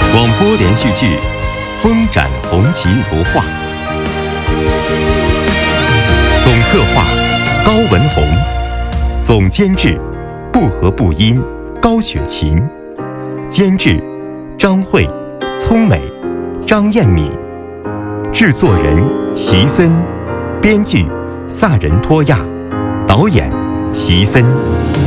广播连续剧《风展红旗如画》，总策划高文宏，总监制不和不音高雪琴，监制张慧、聪美、张艳敏，制作人席森，编剧萨仁托亚，导演席森。